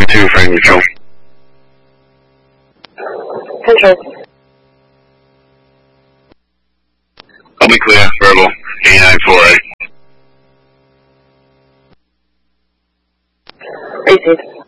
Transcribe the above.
2 for neutral. Control. I'll be clear, verbal, 8948. Receive.